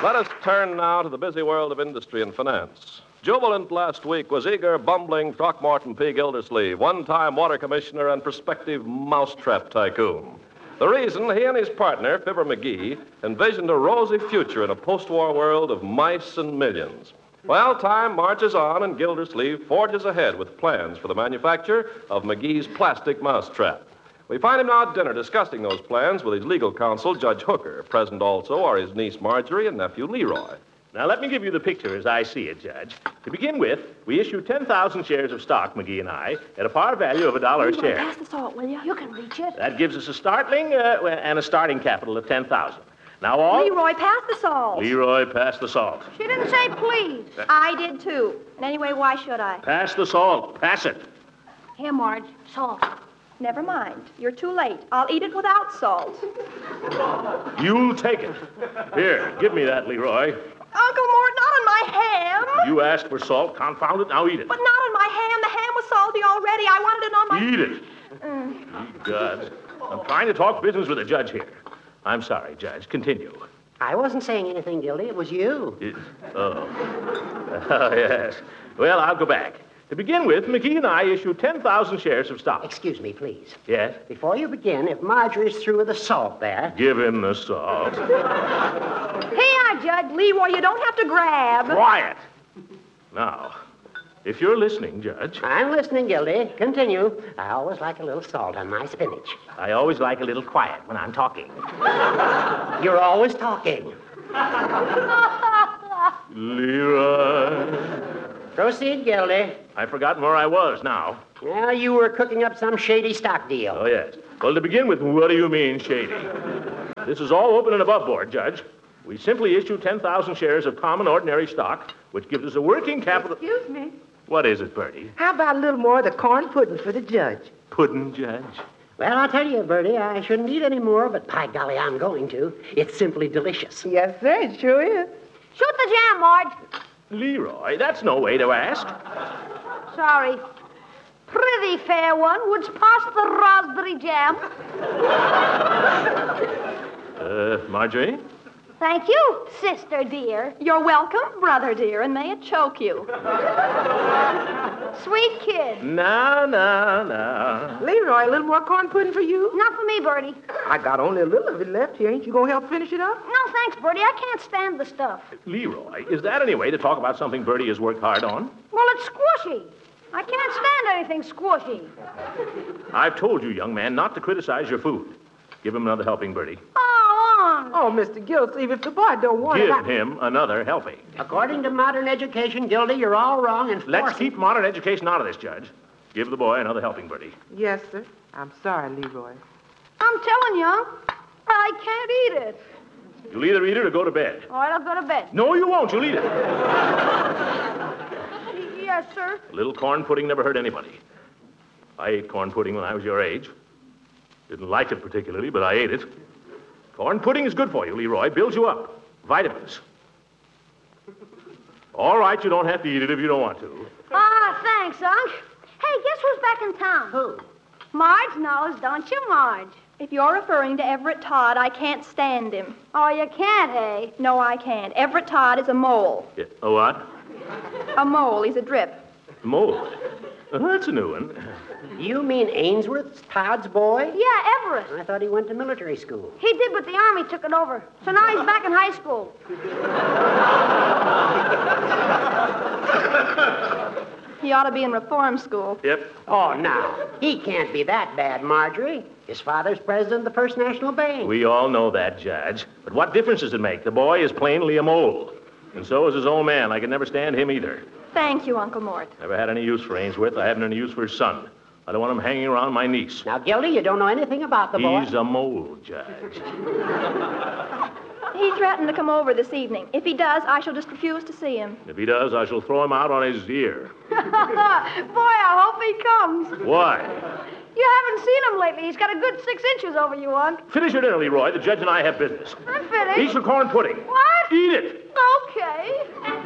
Let us turn now to the busy world of industry and finance. Jubilant last week was eager, bumbling Throckmorton P. Gildersleeve, one-time water commissioner and prospective mousetrap tycoon. The reason he and his partner, Fibber McGee, envisioned a rosy future in a post-war world of mice and millions. Well, time marches on, and Gildersleeve forges ahead with plans for the manufacture of McGee's plastic mousetrap. We find him now at dinner discussing those plans with his legal counsel, Judge Hooker. Present also are his niece Marjorie and nephew Leroy. Now, let me give you the picture as I see it, Judge. To begin with, we issue 10,000 shares of stock, McGee and I, at a par value of $1 a share. Pass the salt, will you? You can reach it. That gives us a starting capital of 10,000. Now, all... Leroy, pass the salt. Leroy, pass the salt. She didn't say please. I did, too. And anyway, why should I? Pass the salt. Pass it. Here, Marge, salt. Never mind. You're too late. I'll eat it without salt. You'll take it. Here, give me that, Leroy. Uncle Mort, not on my ham. You asked for salt. Confound it. Now eat it. But not on my ham. The ham was salty already. I wanted it on my... Eat it. Ye gods. I'm trying to talk business with the judge here. I'm sorry, Judge. Continue. I wasn't saying anything, Gildy. It was you. Oh, yes. Well, I'll go back. To begin with, McGee and I issued 10,000 shares of stock. Excuse me, please. Yes? Before you begin, if Marjorie's through with the salt there... Give him the salt. Here, Judge. Leroy, you don't have to grab. Quiet. Now, if you're listening, Judge... I'm listening, Gildy. Continue. I always like a little salt on my spinach. I always like a little quiet when I'm talking. You're always talking. Leroy... Proceed, Gildy. I've forgotten where I was now. Well, you were cooking up some shady stock deal. Oh, yes. Well, to begin with, what do you mean, shady? This is all open and above board, Judge. We simply issue 10,000 shares of common ordinary stock, which gives us a working capital... Excuse me. What is it, Bertie? How about a little more of the corn pudding for the judge? Pudding, Judge? Well, I'll tell you, Bertie, I shouldn't eat any more, but by golly, I'm going to. It's simply delicious. Yes, sir, it sure is. Shoot the jam, Marge. Leroy, that's no way to ask. Sorry. Prithee, fair one, wouldst pass the raspberry jam? Marjorie? Thank you, sister dear. You're welcome, brother dear, and may it choke you. Sweet kid. No. Leroy, a little more corn pudding for you? Not for me, Bertie. I got only a little of it left here. Ain't you going to help finish it up? No, thanks, Bertie. I can't stand the stuff. Leroy, is that any way to talk about something Bertie has worked hard on? Well, it's squishy. I can't stand anything squishy. I've told you, young man, not to criticize your food. Give him another helping, Bertie. Oh, Mr. Gildersleeve, if the boy don't want it... Give him another helping. According to modern education, Gildy, you're all wrong in Let's keep modern education out of this, Judge. Give the boy another helping, Bertie. Yes, sir. I'm sorry, Leroy. I'm telling you, I can't eat it. You'll either eat it or go to bed. All right, I'll go to bed. No, you won't. You'll eat it. Yes, sir. A little corn pudding never hurt anybody. I ate corn pudding when I was your age. Didn't like it particularly, but I ate it. Corn pudding is good for you, Leroy. Builds you up. Vitamins. All right, you don't have to eat it if you don't want to. Thanks, Unc. Hey, guess who's back in town? Who? Marge knows, don't you, Marge? If you're referring to Everett Todd, I can't stand him. Oh, you can't, eh? No, I can't. Everett Todd is a mole. Yeah. A what? A mole. He's a drip. Mole. That's a new one. You mean Ainsworth's Todd's boy? Yeah, Everett. I thought he went to military school. He did, but the Army took it over. So now he's back in high school. He ought to be in reform school. Yep. Oh, now, he can't be that bad, Marjorie. His father's president of the First National Bank. We all know that, Judge. But what difference does it make? The boy is plainly a mole. And so is his old man. I could never stand him either. Thank you, Uncle Mort. Never had any use for Ainsworth. I haven't any use for his son. I don't want him hanging around my niece. Now, Gildy, you don't know anything about the boy. He's a mole, Judge. He threatened to come over this evening. If he does, I shall just refuse to see him. If he does, I shall throw him out on his ear. Boy, I hope he comes. Why? You haven't seen him lately. He's got a good 6 inches over you, Unc. Finish your dinner, Leroy. The judge and I have business. I'm finished. Eat your corn pudding. What? Eat it. Okay.